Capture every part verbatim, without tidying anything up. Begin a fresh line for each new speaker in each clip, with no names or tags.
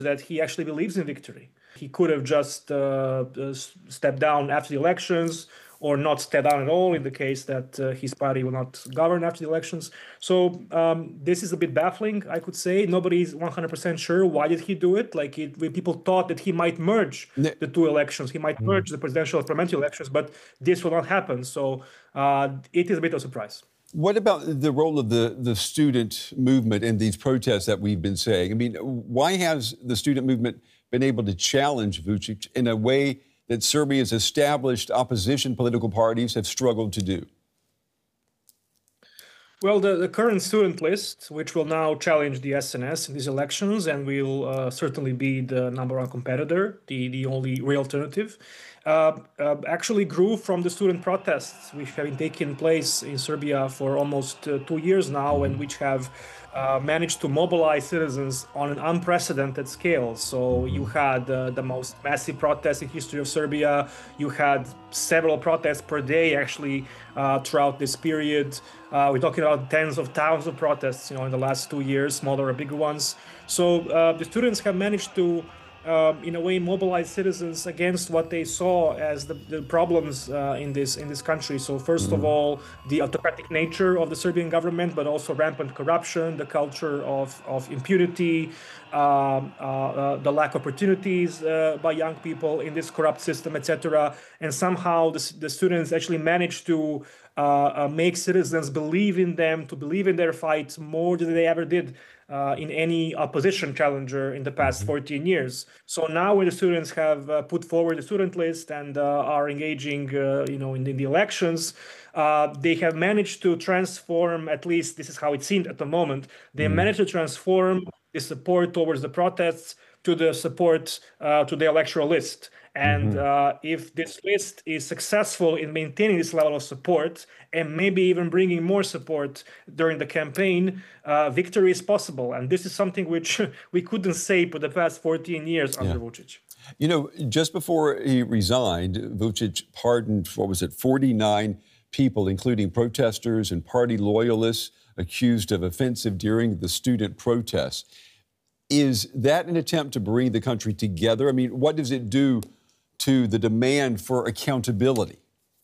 that he actually believes in victory. He could have just uh, stepped down after the elections, or not step down at all in the case that uh, his party will not govern after the elections. So um, this is a bit baffling, I could say. Nobody's one hundred percent sure why did he do it. Like it, people thought that he might merge the two elections. He might merge the presidential and parliamentary elections, but this will not happen. So uh, it is a bit of a surprise.
What about the role of the, the student movement in these protests that we've been saying? I mean, why has the student movement been able to challenge Vučić in a way that Serbia's established opposition political parties have struggled to do?
Well, the, the current student list, which will now challenge the S N S in these elections and will uh, certainly be the number one competitor, the, the only real alternative, uh, uh, actually grew from the student protests which have been taking place in Serbia for almost uh, two years now, and which have Uh, managed to mobilize citizens on an unprecedented scale. So you had uh, the most massive protests in history of Serbia. You had several protests per day, actually, uh, throughout this period. Uh, we're talking about tens of thousands of protests, you know, in the last two years, smaller or bigger ones. So uh, the students have managed to Um, in a way, mobilize citizens against what they saw as the, the problems uh, in this in this country. So first mm-hmm. of all, the autocratic nature of the Serbian government, but also rampant corruption, the culture of, of impunity, uh, uh, uh, the lack of opportunities uh, by young people in this corrupt system, et cetera. And somehow the, the students actually managed to uh, uh, make citizens believe in them, to believe in their fight more than they ever did Uh, in any opposition challenger in the past fourteen years. So now when the students have uh, put forward the student list and uh, are engaging, uh, you know, in, in the elections, uh, they have managed to transform, at least this is how it seemed at the moment, they mm. managed to transform the support towards the protests to the support uh, to the electoral list. And uh, if this list is successful in maintaining this level of support and maybe even bringing more support during the campaign, uh, victory is possible. And this is something which we couldn't say for the past fourteen years under yeah. Vučić.
You know, just before he resigned, Vučić pardoned, what was it, forty-nine people, including protesters and party loyalists accused of offensive during the student protests. Is that an attempt to bring the country together? I mean, what does it do to the demand for accountability?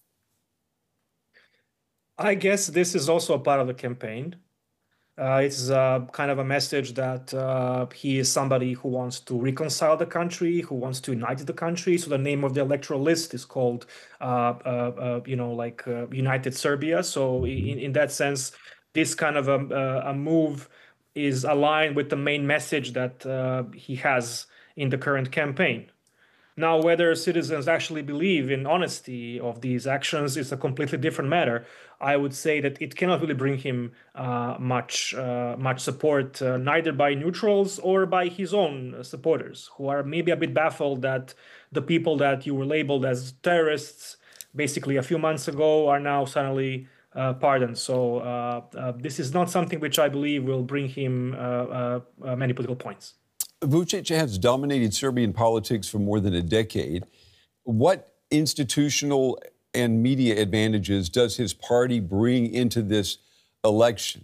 I guess this is also a part of the campaign. Uh, it's uh, kind of a message that uh, he is somebody who wants to reconcile the country, who wants to unite the country. So the name of the electoral list is called, uh, uh, uh, you know, like uh, United Serbia. So in, in that sense, this kind of a, a move is aligned with the main message that uh, he has in the current campaign. Now, whether citizens actually believe in honesty of these actions is a completely different matter. I would say that it cannot really bring him uh, much uh, much support, uh, neither by neutrals or by his own supporters, who are maybe a bit baffled that the people that you were labeled as terrorists basically a few months ago are now suddenly uh, pardoned. So uh, uh, this is not something which I believe will bring him uh, uh, uh, many political points.
Vučić has dominated Serbian politics for more than a decade. What institutional and media advantages does his party bring into this election?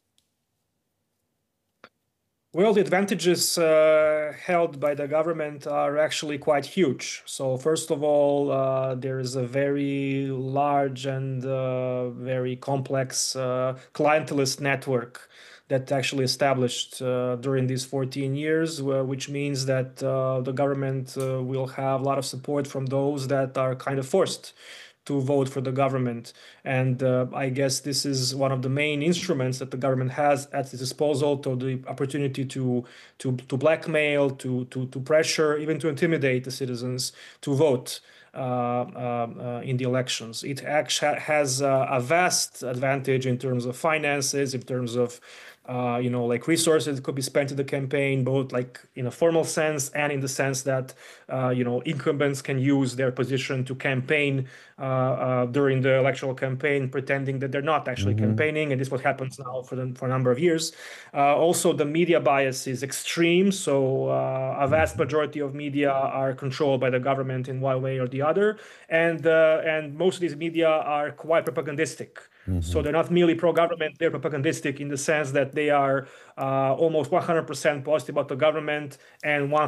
Well, the advantages uh, held by the government are actually quite huge. So first of all, uh, there is a very large and uh, very complex uh, clientelist network that actually established uh, during these fourteen years, uh, which means that uh, the government uh, will have a lot of support from those that are kind of forced to vote for the government. And uh, I guess this is one of the main instruments that the government has at its disposal, to the opportunity to to, to blackmail, to, to, to pressure, even to intimidate the citizens to vote uh, uh, in the elections. It actually has uh, a vast advantage in terms of finances, in terms of Uh, you know, like resources that could be spent in the campaign, both like in a formal sense and in the sense that, uh, you know, incumbents can use their position to campaign uh, uh, during the electoral campaign, pretending that they're not actually mm-hmm. campaigning. And this is what happens now for, the, for a number of years. Uh, also, the media bias is extreme. So uh, a vast majority of media are controlled by the government in one way or the other. And, uh, and most of these media are quite propagandistic. Mm-hmm. So they're not merely pro-government, they're propagandistic in the sense that they are uh, almost one hundred percent positive about the government and one